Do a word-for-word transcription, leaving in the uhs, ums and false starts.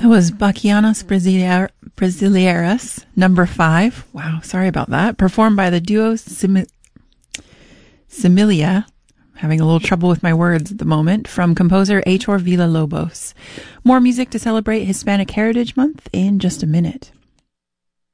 That was Bachianas Brasileir- Brasileiras, number five. Wow, sorry about that. Performed by the duo Sim- Similia. Having a little trouble with my words at the moment. From composer Heitor Villa-Lobos. More music to celebrate Hispanic Heritage Month in just a minute.